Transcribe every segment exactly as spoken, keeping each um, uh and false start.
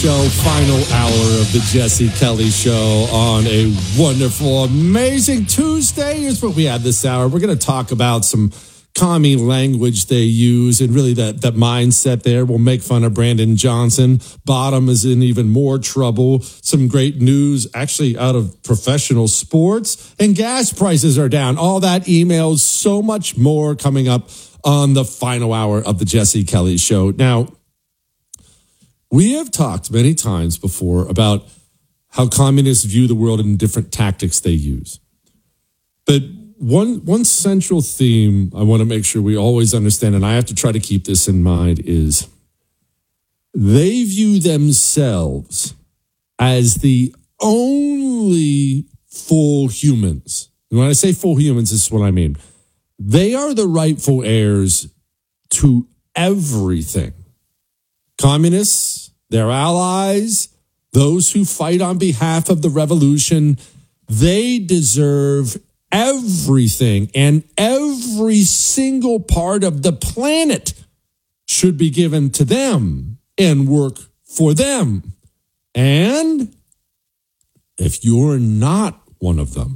Show, final hour of the Jesse Kelly Show on a wonderful, amazing Tuesday. Here's what we had this hour. We're going to talk about some commie language they use and really that, that mindset there. We'll make fun of Brandon Johnson. Bottom is in even more trouble. Some great news actually out of professional sports, and gas prices are down. All that, emails, so much more coming up on the final hour of the Jesse Kelly Show. Now, we have talked many times before about how communists view the world and different tactics they use. But one one central theme I want to make sure we always understand, and I have to try to keep this in mind, is they view themselves as the only full humans. And when I say full humans, this is what I mean. They are the rightful heirs to everything. Communists, their allies, those who fight on behalf of the revolution, they deserve everything, and every single part of the planet should be given to them and work for them. And if you're not one of them,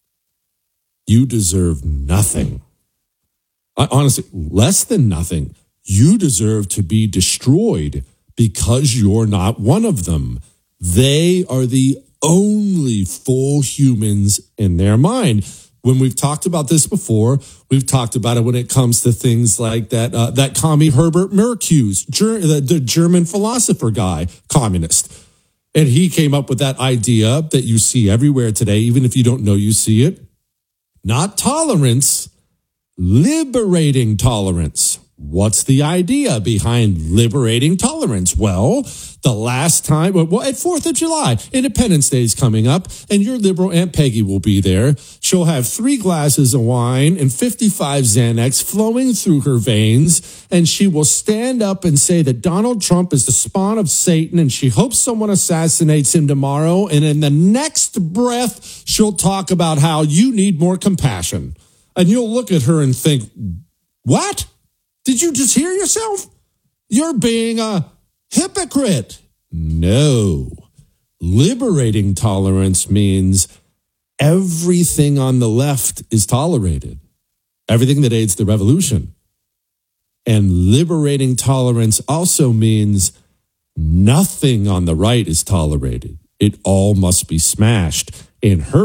you deserve nothing. Honestly, less than nothing. You deserve to be destroyed because you're not one of them. They are the only full humans in their mind. When we've talked about this before, we've talked about it when it comes to things like that, uh, that commie Herbert Marcuse, ger- the, the German philosopher guy, communist. And he came up with that idea that you see everywhere today, even if you don't know you see it. Not tolerance, liberating tolerance. What's the idea behind liberating tolerance? Well, the last time, well, at fourth of July, Independence Day is coming up, and your liberal Aunt Peggy will be there. She'll have three glasses of wine and fifty-five Xanax flowing through her veins, and she will stand up and say that Donald Trump is the spawn of Satan, and she hopes someone assassinates him tomorrow, and in the next breath, she'll talk about how you need more compassion. And you'll look at her and think, what? Did you just hear yourself? You're being a hypocrite. No. Liberating tolerance means everything on the left is tolerated. Everything that aids the revolution. And liberating tolerance also means nothing on the right is tolerated. It all must be smashed. In her